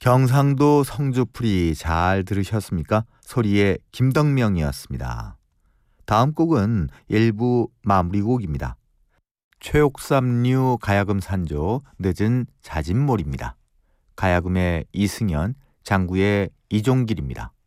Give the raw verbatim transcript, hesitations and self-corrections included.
경상도 성주풀이 잘 들으셨습니까? 소리의 김덕명이었습니다. 다음 곡은 일부 마무리곡입니다. 최옥삼류 가야금 산조 늦은 자진몰입니다. 가야금의 이승연, 장구의 이종길입니다.